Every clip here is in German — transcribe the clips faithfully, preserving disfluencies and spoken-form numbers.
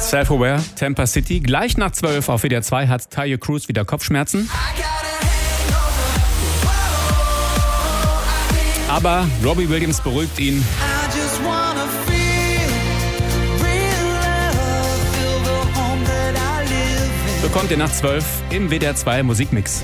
Self-Aware, Tampa City. Gleich nach zwölf auf W D R zwei hat Taio Cruz wieder Kopfschmerzen. Aber Robbie Williams beruhigt ihn. Bekommt ihr nach zwölf im W D R zwei Musikmix.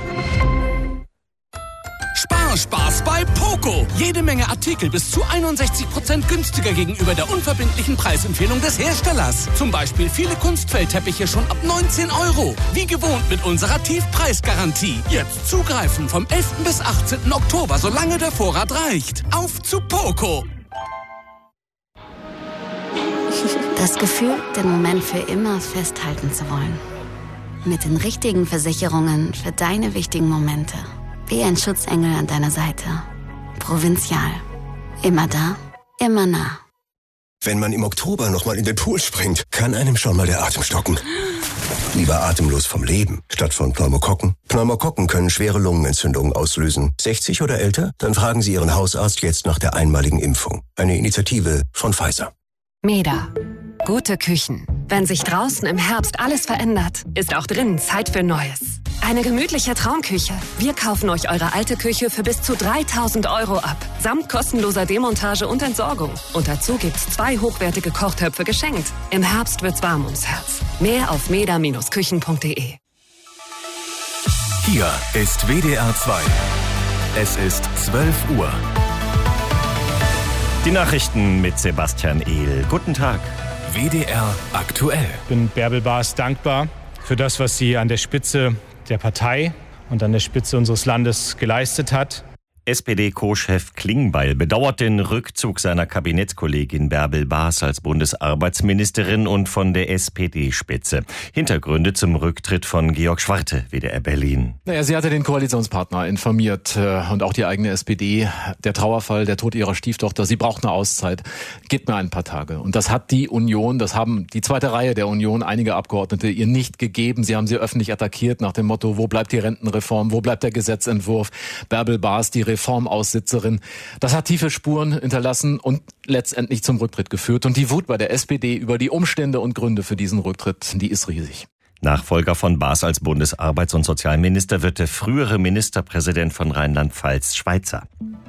Spaß bei Poco. Jede Menge Artikel bis zu einundsechzig Prozent günstiger gegenüber der unverbindlichen Preisempfehlung des Herstellers. Zum Beispiel viele Kunstfellteppiche schon ab neunzehn Euro. Wie gewohnt mit unserer Tiefpreisgarantie. Jetzt zugreifen vom elften bis achtzehnten Oktober, solange der Vorrat reicht. Auf zu Poco. Das Gefühl, den Moment für immer festhalten zu wollen. Mit den richtigen Versicherungen für deine wichtigen Momente. Wie ein Schutzengel an deiner Seite. Provinzial. Immer da, immer nah. Wenn man im Oktober nochmal in den Pool springt, kann einem schon mal der Atem stocken. Lieber atemlos vom Leben, statt von Pneumokokken. Pneumokokken können schwere Lungenentzündungen auslösen. sechzig oder älter? Dann fragen Sie Ihren Hausarzt jetzt nach der einmaligen Impfung. Eine Initiative von Pfizer. Meda. Gute Küchen. Wenn sich draußen im Herbst alles verändert, ist auch drinnen Zeit für Neues. Eine gemütliche Traumküche. Wir kaufen euch eure alte Küche für bis zu dreitausend Euro ab. Samt kostenloser Demontage und Entsorgung. Und dazu gibt's zwei hochwertige Kochtöpfe geschenkt. Im Herbst wird's warm ums Herz. Mehr auf meda Bindestrich küchen punkt de. Hier ist W D R zwei. Es ist zwölf Uhr. Die Nachrichten mit Sebastian Ehl. Guten Tag. W D R aktuell. Ich bin Bärbel Baas dankbar für das, was sie an der Spitze der Partei und an der Spitze unseres Landes geleistet hat. S P D-Co-Chef Klingbeil bedauert den Rückzug seiner Kabinettskollegin Bärbel Baas als Bundesarbeitsministerin und von der S P D-Spitze. Hintergründe zum Rücktritt von Georg Schwarte, W D R Berlin. Naja, sie hatte den Koalitionspartner informiert äh, und auch die eigene S P D. Der Trauerfall, der Tod ihrer Stieftochter, sie braucht eine Auszeit. Gebt mir ein paar Tage. Und das hat die Union, das haben die zweite Reihe der Union, einige Abgeordnete ihr nicht gegeben. Sie haben sie öffentlich attackiert nach dem Motto, wo bleibt die Rentenreform, wo bleibt der Gesetzentwurf? Bärbel Baas, die Reformaussitzerin. Das hat tiefe Spuren hinterlassen und letztendlich zum Rücktritt geführt. Und die Wut bei der S P D über die Umstände und Gründe für diesen Rücktritt, die ist riesig. Nachfolger von Baas als Bundesarbeits- und Sozialminister wird der frühere Ministerpräsident von Rheinland-Pfalz, Schweizer.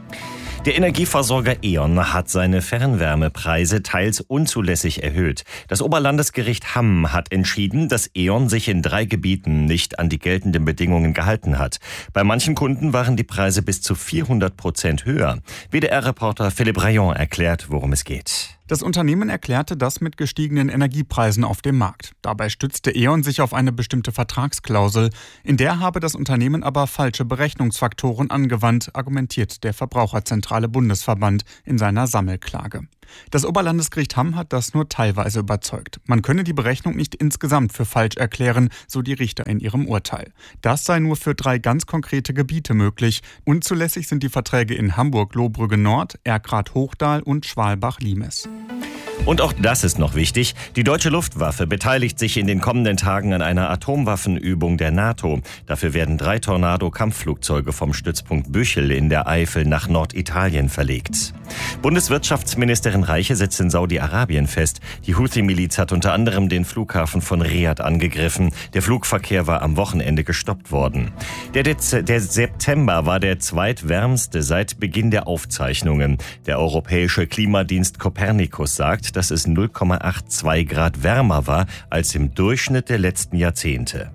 Der Energieversorger E.ON hat seine Fernwärmepreise teils unzulässig erhöht. Das Oberlandesgericht Hamm hat entschieden, dass E.ON sich in drei Gebieten nicht an die geltenden Bedingungen gehalten hat. Bei manchen Kunden waren die Preise bis zu vierhundert Prozent höher. W D R-Reporter Philipp Rayon erklärt, worum es geht. Das Unternehmen erklärte das mit gestiegenen Energiepreisen auf dem Markt. Dabei stützte E.ON sich auf eine bestimmte Vertragsklausel. In der habe das Unternehmen aber falsche Berechnungsfaktoren angewandt, argumentiert der Verbraucherzentrale Bundesverband in seiner Sammelklage. Das Oberlandesgericht Hamm hat das nur teilweise überzeugt. Man könne die Berechnung nicht insgesamt für falsch erklären, so die Richter in ihrem Urteil. Das sei nur für drei ganz konkrete Gebiete möglich. Unzulässig sind die Verträge in Hamburg-Lohbrügge-Nord, Erkrath-Hochdahl und Schwalbach-Limes. Und auch das ist noch wichtig. Die deutsche Luftwaffe beteiligt sich in den kommenden Tagen an einer Atomwaffenübung der NATO. Dafür werden drei Tornado-Kampfflugzeuge vom Stützpunkt Büchel in der Eifel nach Norditalien verlegt. Bundeswirtschaftsministerin Reiche sitzt in Saudi-Arabien fest. Die Houthi-Miliz hat unter anderem den Flughafen von Riad angegriffen. Der Flugverkehr war am Wochenende gestoppt worden. Der, Dez- der September war der zweitwärmste seit Beginn der Aufzeichnungen. Der europäische Klimadienst Copernicus sagt, dass es null Komma zweiundachtzig Grad wärmer war als im Durchschnitt der letzten Jahrzehnte.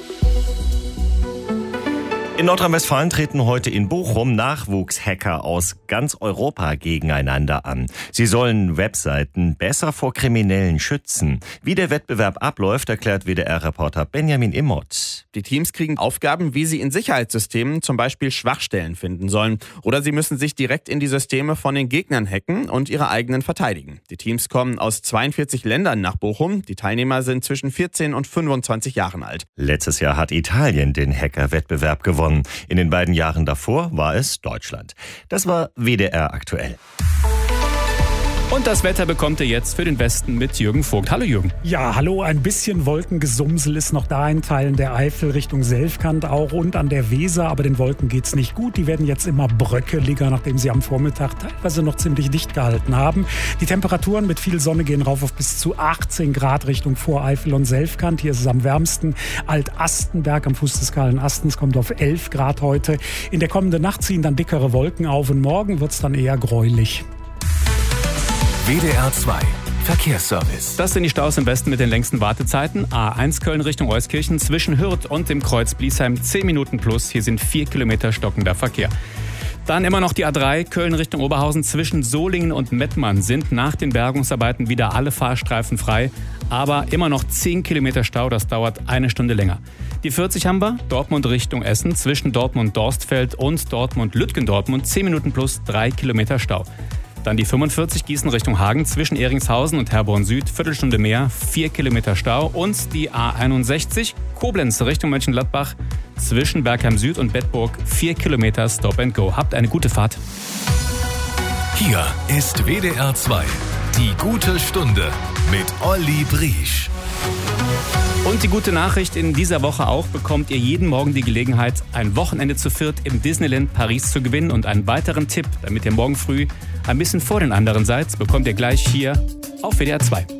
In Nordrhein-Westfalen treten heute in Bochum Nachwuchshacker aus ganz Europa gegeneinander an. Sie sollen Webseiten besser vor Kriminellen schützen. Wie der Wettbewerb abläuft, erklärt W D R-Reporter Benjamin Immott. Die Teams kriegen Aufgaben, wie sie in Sicherheitssystemen zum Beispiel Schwachstellen finden sollen. Oder sie müssen sich direkt in die Systeme von den Gegnern hacken und ihre eigenen verteidigen. Die Teams kommen aus zweiundvierzig Ländern nach Bochum. Die Teilnehmer sind zwischen vierzehn und fünfundzwanzig Jahren alt. Letztes Jahr hat Italien den Hacker-Wettbewerb gewonnen. In den beiden Jahren davor war es Deutschland. Das war W D R aktuell. Und das Wetter bekommt ihr jetzt für den Westen mit Jürgen Vogt. Hallo Jürgen. Ja, hallo. Ein bisschen Wolkengesumsel ist noch da in Teilen der Eifel Richtung Selfkant auch und an der Weser. Aber den Wolken geht's nicht gut. Die werden jetzt immer bröckeliger, nachdem sie am Vormittag teilweise noch ziemlich dicht gehalten haben. Die Temperaturen mit viel Sonne gehen rauf auf bis zu achtzehn Grad Richtung Voreifel und Selfkant. Hier ist es am wärmsten. Alt-Astenberg am Fuß des kahlen Astens kommt auf elf Grad heute. In der kommenden Nacht ziehen dann dickere Wolken auf und morgen wird's dann eher gräulich. W D R zwei Verkehrsservice. Das sind die Staus im Westen mit den längsten Wartezeiten. A eins Köln Richtung Euskirchen zwischen Hürth und dem Kreuz Bliesheim zehn Minuten plus. Hier sind vier Kilometer stockender Verkehr. Dann immer noch die A drei Köln Richtung Oberhausen zwischen Solingen und Mettmann sind nach den Bergungsarbeiten wieder alle Fahrstreifen frei. Aber immer noch zehn Kilometer Stau, das dauert eine Stunde länger. Die vierzig haben wir, Dortmund Richtung Essen zwischen Dortmund-Dorstfeld und Dortmund-Lütgendortmund zehn Minuten plus drei Kilometer Stau. Dann die fünfundvierzig Gießen Richtung Hagen zwischen Ehringshausen und Herborn Süd, Viertelstunde mehr, vier Kilometer Stau. Und die A einundsechzig Koblenz Richtung Mönchengladbach zwischen Bergheim Süd und Bedburg, vier Kilometer Stop and Go. Habt eine gute Fahrt. Hier ist W D R zwei, die gute Stunde mit Olli Briesch. Und die gute Nachricht in dieser Woche auch, bekommt ihr jeden Morgen die Gelegenheit, ein Wochenende zu viert im Disneyland Paris zu gewinnen. Und einen weiteren Tipp, damit ihr morgen früh ein bisschen vor den anderen seid, bekommt ihr gleich hier auf W D R zwei.